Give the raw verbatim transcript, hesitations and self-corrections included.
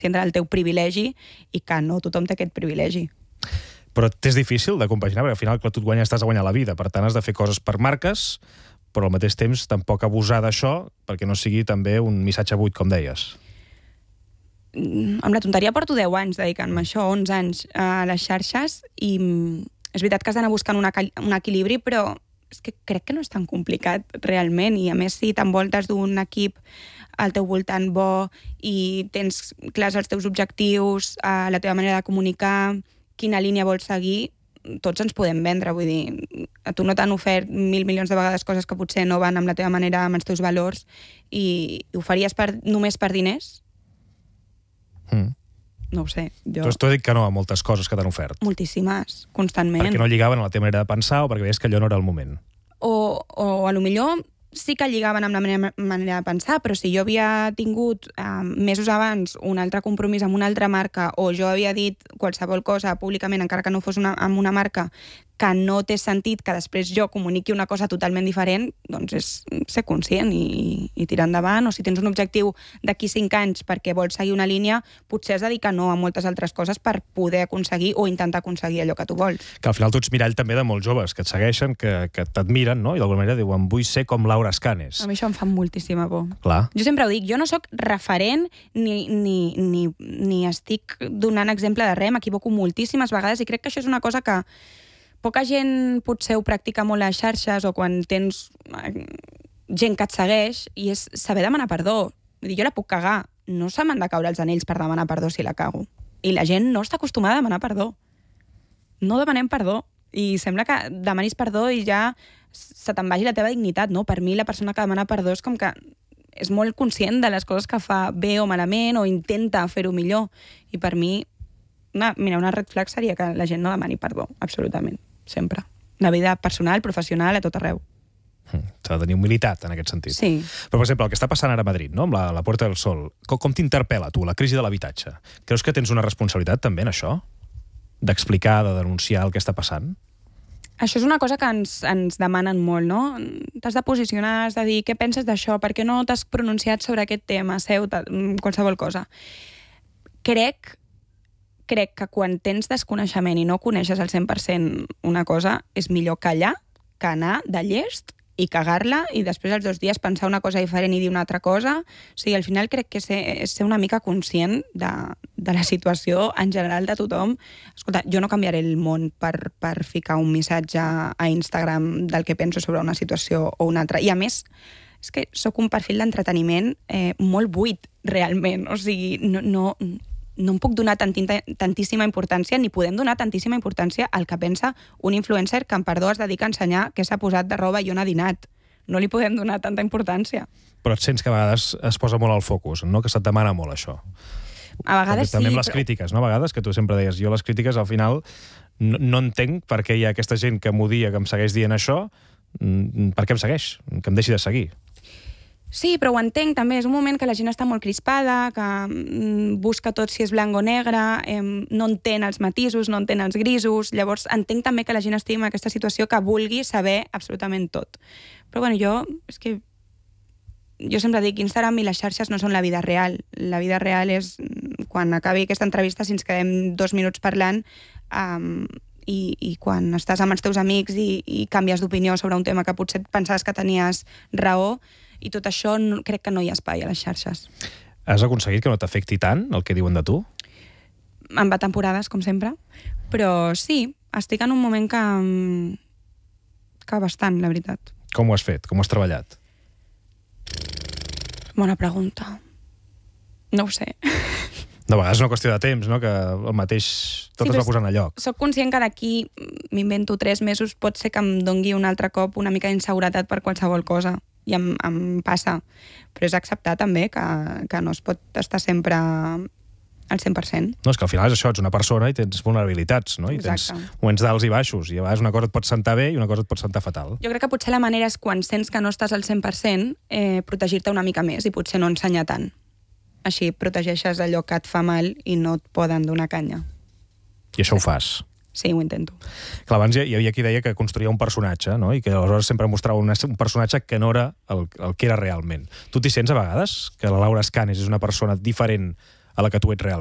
tindrà el teu privilegi i que no tothom té aquest privilegi. Però t'és difícil de compaginar, perquè al final, clar, tu et guanyes, estàs a guanyar la vida, per tant has de fer coses per marques, però al mateix temps tampoc abusar d'això perquè no sigui també un missatge buit, com deies. Amb la tonteria porto deu anys dedicant-me a això, onze anys a les xarxes, i és veritat que has d'anar buscant un equilibri, però és que crec que no és tan complicat realment, i a més si t'envoltes d'un equip al teu voltant bo i tens clars els teus objectius, la teva manera de comunicar, quina línia vols seguir, tots ens podem vendre, vull dir, a tu no t'han ofert mil milions de vegades coses que potser no van amb la teva manera, amb els teus valors, i ho faries per, només per diners? Mm. No ho sé. Jo... Tu has dit que no a moltes coses que t'han ofert. Moltíssimes, constantment. Perquè no lligaven a la teva manera de pensar o perquè veies que allò no era el moment. O, o a lo millor sí que lligaven amb la meva manera de pensar, però si jo havia tingut eh, mesos abans un altre compromís amb una altra marca, o jo havia dit qualsevol cosa públicament, encara que no fos una, amb una marca, que no té sentit que després jo comuniqui una cosa totalment diferent, doncs és ser conscient i, i tirar endavant. O si tens un objectiu d'aquí cinc anys perquè vols seguir una línia, potser has de dir que no a moltes altres coses per poder aconseguir o intentar aconseguir allò que tu vols. Que al final tu ets mirall també de molts joves que et segueixen, que, que t'admiren, no? I d'alguna manera diuen, vull ser com Laura Escanes. A mi això em fa moltíssima por. Clar. Jo sempre ho dic, jo no sóc referent ni, ni, ni, ni estic donant exemple de res, m'equivoco moltíssimes vegades i crec que això és una cosa que poca gent potser ho practica molt a les xarxes o quan tens gent que et segueix, i és saber demanar perdó. Vull dir, jo la puc cagar, no se m'han de caure els anells per demanar perdó si la cago. I la gent no està acostumada a demanar perdó. No demanem perdó. I sembla que demanis perdó i ja se te'n vagi la teva dignitat, no? Per mi la persona que demana perdó és com que és molt conscient de les coses que fa bé o malament o intenta fer-ho millor. I per mi, una, mira, una red flag seria que la gent no demani perdó, absolutament. Sempre. La vida personal, professional, a tot arreu. S'ha de tenir humilitat en aquest sentit. Sí. Però, per exemple, el que està passant ara a Madrid, no? Amb la, la Puerta del Sol, com, com t'interpel·la, tu, la crisi de l'habitatge? Creus que tens una responsabilitat també en això? D'explicar, de denunciar el que està passant? Això és una cosa que ens, ens demanen molt, no? T'has de posicionar, has de dir què penses d'això, per què no t'has pronunciat sobre aquest tema, seu, qualsevol cosa. Crec crec que quan tens desconeixement i no coneixes al cent per cent una cosa, és millor callar que anar de llest i cagar-la i després als dos dies pensar una cosa diferent i dir una altra cosa. O sigui, al final crec que és ser, és ser una mica conscient de, de la situació en general de tothom. Escolta, jo no canviaré el món per, per ficar un missatge a Instagram del que penso sobre una situació o una altra. I a més, és que sóc un perfil d'entreteniment eh, molt buit, realment. O sigui, no... no no em puc donar tantíssima importància, ni podem donar tantíssima importància al que pensa un influencer que, en perdó, es dedica a ensenyar què s'ha posat de roba i on ha dinat. No li podem donar tanta importància. Però et sents que a vegades es posa molt al focus, no? Que se't demana molt això. A vegades sí, també amb les però... crítiques, no? A vegades, que tu sempre deies, jo les crítiques al final no, no entenc per què hi ha aquesta gent que m'odia, que em segueix dient això, per què em segueix? Que em deixi de seguir. Sí, però ho entenc també, és un moment que la gent està molt crispada, que busca tot si és blanc o negre, eh, no entén els matisos, no entén els grisos, llavors entenc també que la gent estigui en aquesta situació que vulgui saber absolutament tot. Però bueno, jo, és que jo sempre dic, Instagram i les xarxes no són la vida real. La vida real és quan acabi aquesta entrevista, si ens quedem dos minuts parlant, um, i, i quan estàs amb els teus amics i, i canvies d'opinió sobre un tema que potser pensaves que tenies raó, i tot això no, crec que no hi ha espai a les xarxes. Has aconseguit que no t'afecti tant el que diuen de tu? Em va temporades, com sempre, però sí, estic en un moment que, que bastant, la veritat. Com ho has fet? Com ho has treballat? Bona pregunta. No ho sé. De vegades és una qüestió de temps, no? Que el mateix tot sí, es va posant a lloc. Soc conscient que d'aquí, m'invento tres mesos, pot ser que em dongui un altre cop una mica d'inseguretat per qualsevol cosa. I em, em passa. Però és acceptar també que, que no es pot estar sempre al cent per cent. No, és que al final és això, ets una persona i tens vulnerabilitats, no? I Exacte. Tens moments d'alts i baixos, i a vegades una cosa et pot sentar bé i una cosa et pot sentar fatal. Jo crec que potser la manera és quan sents que no estàs al cent per cent, eh, protegir-te una mica més i potser no ensenyar tant. Així protegeixes allò que et fa mal i no et poden donar canya. I això ho fas? Sí, ho intento. Clar, abans hi havia qui deia que construïa un personatge, no? I que aleshores sempre mostrava un, un personatge que no era el, el que era realment. Tu t'hi sents a vegades? Que la Laura Escanes és una persona diferent a la que tu ets realment.